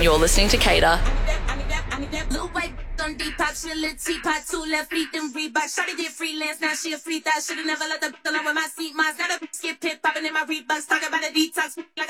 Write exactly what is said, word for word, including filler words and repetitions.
and you're listening to Cater. Little white on Depop, she a little teapot, two left feet, them Reebok. Shawty did freelance, now she a free thought. Should've never let the alone with my seat. Mine's got a skip pit popping in my Reeboks. Talking about a detox, like